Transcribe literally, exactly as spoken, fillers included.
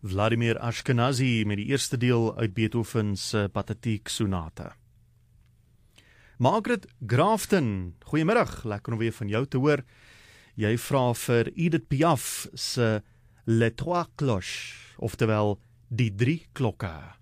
Vladimir Ashkenazi met die eerste deel uit Beethoven se Pathetique Sonate. Margaret Grafton, goeiemiddag, lekker om weer van jou te hoor. Jy vra vir Edith Piaf se Les Trois Cloches, oftewel die drie klokke.